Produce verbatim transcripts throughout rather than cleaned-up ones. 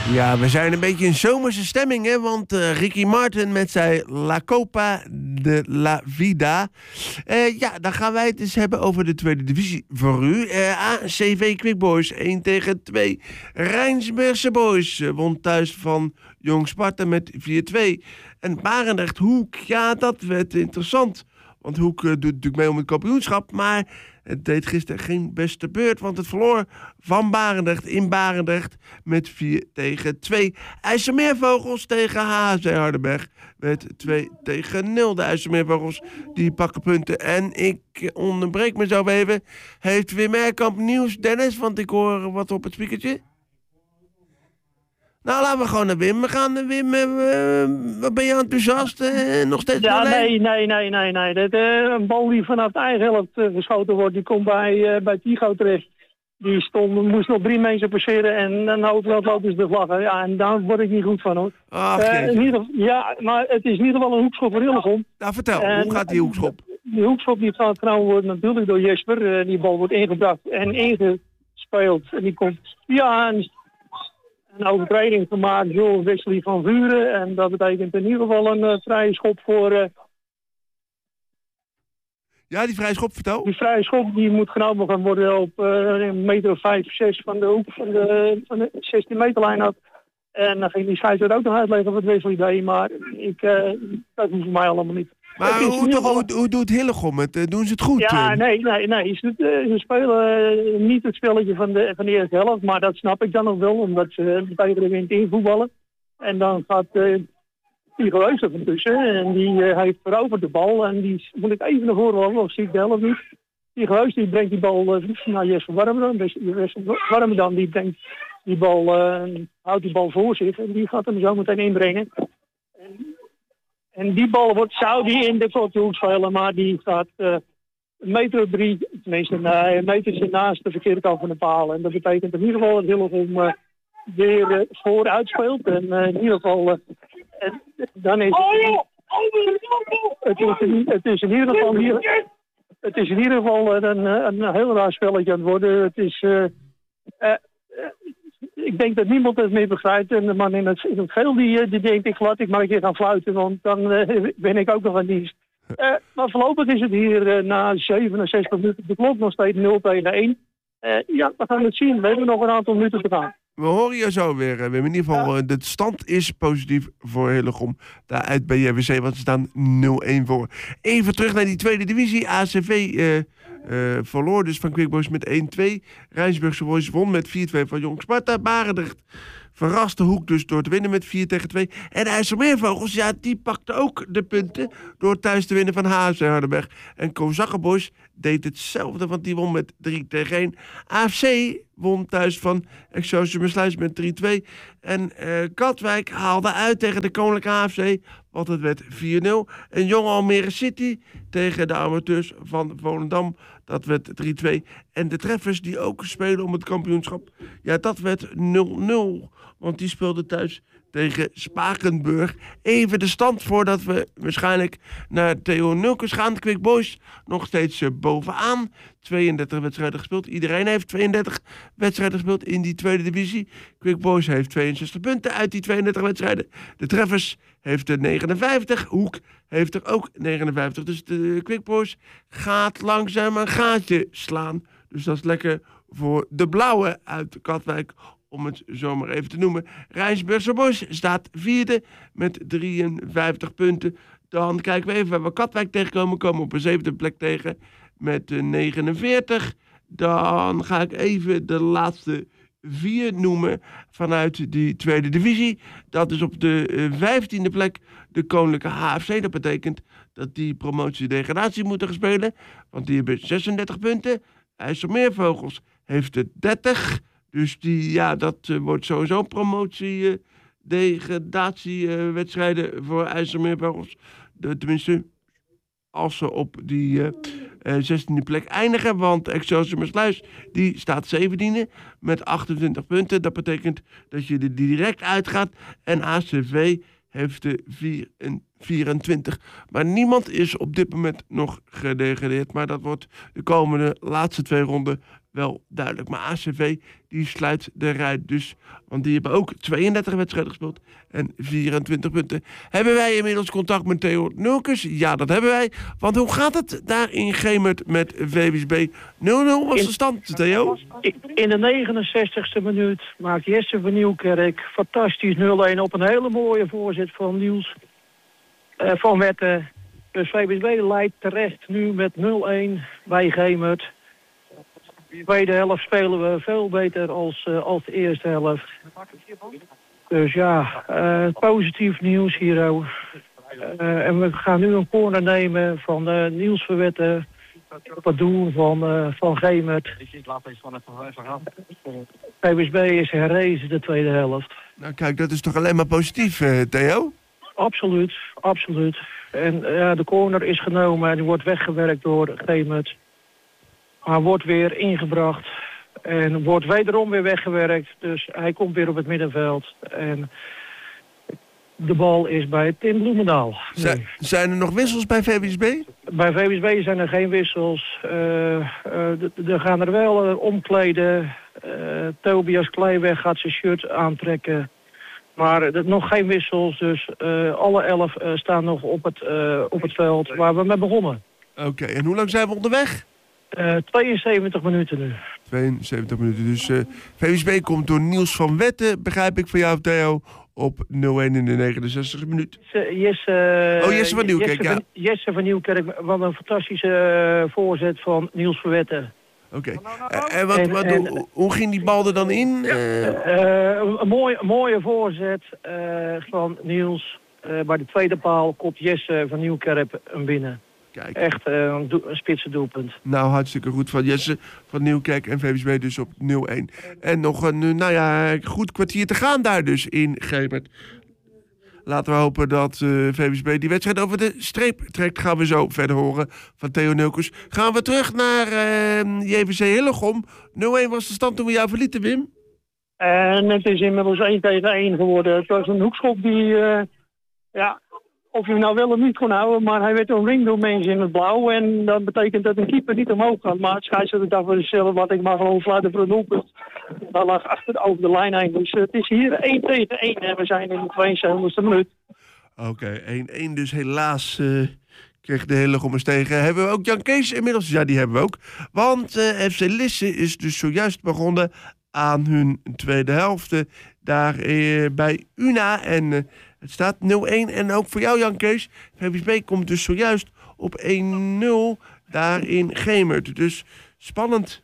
Ja, we zijn een beetje in zomerse stemming, hè? Want uh, Ricky Martin met zijn La Copa de la Vida. Uh, ja, dan gaan wij het eens hebben over de tweede divisie voor u. Uh, A C V Quick Boys één tegen twee. Rijnsbergse Boys uh, won thuis van Jong Sparta met vier twee. En Barendrecht Hoek, ja, dat werd interessant. Want Hoek uh, doet natuurlijk mee om het kampioenschap, maar het deed gisteren geen beste beurt, want het verloor van Barendrecht in Barendrecht met vier tegen twee. IJsselmeervogels tegen H C Hardenberg met twee tegen nul. De IJsselmeervogels die pakken punten. En ik onderbreek mezelf even. Heeft Wim Erkamp nieuws, Dennis? Want ik hoor wat op het speakertje. Nou, laten we gewoon naar Wim. We gaan naar Wim. Uh, wat ben je enthousiast? Uh, nog steeds Ja, alleen? nee, nee, nee, nee, nee. Dat, uh, een bal die vanaf de eigen helft uh, geschoten wordt, die komt bij, uh, bij Tigo terecht. Die stond, moest nog drie mensen passeren en dan overal lopen ze de vlaggen. Ja, en daar word ik niet goed van, hoor. Ach, uh, in ieder, ja, maar het is in ieder geval een hoekschop voor Hillegom. Nou, vertel. En, hoe gaat die hoekschop? Die hoekschop die gaat genomen worden natuurlijk door Jesper. Uh, die bal wordt ingebracht en ingespeeld. En die komt, ja, een, een overtreding gemaakt door Wesley van Vuren. En dat betekent in ieder geval een uh, vrije schop voor... Uh, Ja, die vrije schop, vertel. Die vrije schop die moet genomen gaan worden op uh, een meter of vijf, zes van de hoek van de, van de zestien meterlijn af. En dan ging die scheidsrechter ook nog uitleggen wat Wesley deed, maar ik, uh, dat hoeft voor mij allemaal niet. Maar hoe, geval... hoe, hoe doet Hillegom het? Uh, doen ze het goed? Ja, uh? nee, nee, nee. Ze, uh, ze spelen uh, niet het spelletje van de, van de eerste helft, maar dat snap ik dan nog wel, omdat ze tegen de wind invoetballen. En dan gaat... Uh, Die geweest er van tussen en die uh, heeft veroverd de bal en die moet ik even naar voren lopen, of zie ik de helft niet. Die geweest die brengt die bal uh, naar Jesper Warmerdam. Jesper Warmerdam die brengt die bal, uh, houdt die bal voor zich en die gaat hem zo meteen inbrengen. En, en die bal wordt, zou die in de korte hoek spelen, maar die gaat uh, een meter of drie, tenminste uh, een meter naast de verkeerde kant van de paal. En dat betekent in ieder geval dat Hillegom uh, weer uh, vooruit speelt en uh, in ieder geval... Uh, En dan is het, het, is in, het is in ieder geval hier, het is in ieder geval een, een heel raar spelletje aan het worden. Het is, uh, uh, ik denk dat niemand het meer begrijpt. En de man in het, in het geel die, die denkt, ik laat ik maar een keer gaan fluiten, want dan uh, ben ik ook nog aan dienst. Uh, maar voorlopig is het hier uh, na zevenenzestig minuten de klok nog steeds nul tegen één. Uh, ja, we gaan het zien. We hebben nog een aantal minuten te gaan. We horen je zo weer, Wim. In ieder geval, ja. De stand is positief voor Hillegom. Daaruit bij J W C, want ze staan nul één voor. Even terug naar die tweede divisie. A C V uh, uh, verloor dus van Quick Boys met één twee. Rijnsburgse Boys won met vier twee van Jong Sparta. Barendrecht verraste Hoek dus door te winnen met vier tegen twee. En de IJsselmeervogels, ja, die pakte ook de punten door thuis te winnen van H C Hardenberg. En Kozakkenboys deed hetzelfde, want die won met drie tegen één. A F C won thuis van Excelsior Maassluis met drie twee. En uh, Katwijk haalde uit tegen de Koninklijke A F C, want het werd vier nul. En Jong Almere City tegen de amateurs van Volendam, dat werd drie twee. En de treffers die ook spelen om het kampioenschap, ja, dat werd nul nul. Want die speelden thuis tegen Spakenburg. Even de stand voordat we waarschijnlijk naar Theo Nulkens gaan. De Quick Boys nog steeds uh, bovenaan. tweeëndertig wedstrijden gespeeld. Iedereen heeft tweeëndertig wedstrijden gespeeld in die tweede divisie. Quick Boys heeft tweeënzestig punten uit die tweeëndertig wedstrijden. De Treffers heeft er negenenvijftig. Hoek heeft er ook negenenvijftig. Dus de Quick Boys gaat langzaam een gaatje slaan. Dus dat is lekker voor de blauwe uit Katwijk, om het zo maar even te noemen. Rijnsburgse Boys staat vierde met drieënvijftig punten. Dan kijken we even waar we Katwijk tegenkomen. Komen op een zevende plek tegen met negenenveertig. Dan ga ik even de laatste vier noemen vanuit die tweede divisie. Dat is op de vijftiende plek de Koninklijke H F C. Dat betekent dat die promotie-degradatie moeten gaan spelen, want die hebben zesendertig punten. IJsselmeervogels heeft er dertig. Dus die, ja, dat uh, wordt sowieso promotie-degradatiewedstrijden uh, voor IJsselmeervogels. De, tenminste, als ze op die uh, uh, zestiende plek eindigen. Want Excelsior Maassluis, die staat zeventiende met achtentwintig punten. Dat betekent dat je er direct uitgaat. En A C V heeft de vierentwintig. Maar niemand is op dit moment nog gedegradeerd. Maar dat wordt de komende laatste twee ronden wel duidelijk. Maar A C V die sluit eruit dus. Want die hebben ook tweeëndertig wedstrijden gespeeld en vierentwintig punten. Hebben wij inmiddels contact met Theo Nulkes? Ja, dat hebben wij. Want hoe gaat het daar in Gemert met V W S B? nul nul was de stand, Theo. In de negenenzestigste minuut maakt Jesse van Nieuwkerk fantastisch nul-een op een hele mooie voorzet van Niels uh, van Wetten. Dus V W S B leidt terecht nu met nul-een bij Gemert. De tweede helft spelen we veel beter als, uh, als de eerste helft. Dus ja, uh, positief nieuws hier ook. Uh, en we gaan nu een corner nemen van uh, Niels van Wetten op het doel van, uh, van Gemert. V W S B is herrezen de tweede helft. Nou kijk, dat is toch alleen maar positief, uh, Theo? Absoluut, absoluut. En ja, de corner is genomen en die wordt weggewerkt door Gemert. Maar wordt weer ingebracht en wordt wederom weer weggewerkt. Dus hij komt weer op het middenveld. En de bal is bij Tim Bloemendaal. Zijn, zijn er nog wissels bij V W S B? Bij V W S B zijn er geen wissels. Uh, uh, er gaan er wel uh, omkleden. Uh, Tobias Kleiweg gaat zijn shirt aantrekken. Maar er nog geen wissels, dus uh, alle elf uh, staan nog op het, uh, op het veld waar we mee begonnen. Oké, okay, en hoe lang zijn we onderweg? Uh, tweeënzeventig minuten nu. tweeënzeventig minuten, dus uh, V W S B komt door Niels van Wetten, begrijp ik van jou, Theo, op nul-een in de negenenzestigste minuut. Jesse, oh, Jesse van Nieuwkerk, Jesse ja. Van, Jesse van Nieuwkerk, wat een fantastische uh, voorzet van Niels van Wetten. Oké, okay. uh, en, wat, en, wat, en hoe, hoe ging die bal er dan in? Uh... Uh, een, mooie, een mooie voorzet uh, van Niels. Uh, bij de tweede paal kopt Jesse van Nieuwkerk hem binnen. Kijk. Echt uh, een, do- een spitse doelpunt. Nou, hartstikke goed van Jesse van Nieuwkerk en V W S B dus op nul-een. En nog een, nou ja, goed kwartier te gaan daar dus in Gemert. Laten we hopen dat uh, V W S B die wedstrijd over de streep trekt. Gaan we zo verder horen van Theo Nulkes. Gaan we terug naar uh, J V C Hillegom. nul-een was de stand toen we jou verlieten, Wim. En het is inmiddels één tegen één geworden. Het was een hoekschop die, uh, ja, of je hem nou wel of niet kon houden, maar hij werd omringd door mensen in het blauw. En dat betekent dat een keeper niet omhoog gaat. Maar het scheidsrechter dacht voor zichzelf, wat ik mag gewoon sluiten voor een doelpunt. Dat lag achter over de lijn heen. Dus uh, het is hier één tegen één en we zijn in de tweeënzeventigste minuut. Oké, okay, één-één dus helaas uh, kreeg de Hillegommers tegen. Hebben we ook Jan Kees inmiddels? Ja, die hebben we ook. Want uh, F C Lisse is dus zojuist begonnen aan hun tweede helft. Daar uh, bij Una en uh, het staat nul-een. En ook voor jou, Jan Kees. V W S B komt dus zojuist op één-nul daar in Gemert. Dus spannend.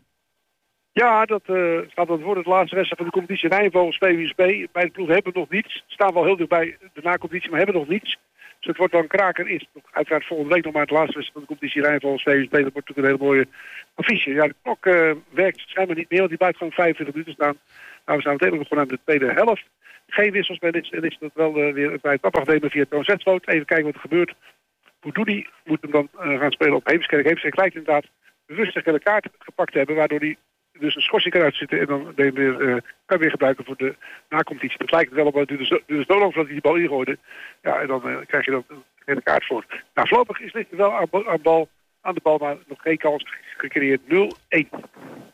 Ja, dat uh, gaat dan voor het laatste wedstrijd van de competitie. Rijnvogels, V W S B. Bij de ploeg hebben we nog niets. Staan wel heel dichtbij de na-competitie, maar hebben nog niets. Dus het wordt dan kraken. Is nog uiteraard volgende week nog maar het laatste wedstrijd van de competitie. Rijnvogels, V W S B. Dat wordt natuurlijk een hele mooie affiche. Ja, de klok uh, werkt schijnbaar niet meer, want die blijft gewoon vijfentwintig minuten staan. Nou, we zijn meteen begonnen aan de tweede helft. Geen wissels bij dit. En is dat wel uh, weer bij het afnemen via Toon Zetsloot. Even kijken wat er gebeurt. Boudoudi moet hem dan uh, gaan spelen op Heemskerk. Heemskerk lijkt inderdaad bewust een gele kaart gepakt te hebben, waardoor hij dus een schorsing kan uitzitten en dan ben je weer, uh, kan je weer gebruiken voor de na-competitie. Dat lijkt het wel op, het duurde zo, duurde zo lang voordat hij die bal ingooide. Ja, en dan uh, krijg je dan een gele kaart voor. Nou, voorlopig is dit wel aan, aan, bal, aan de bal, maar nog geen kans gecreëerd. nul-een.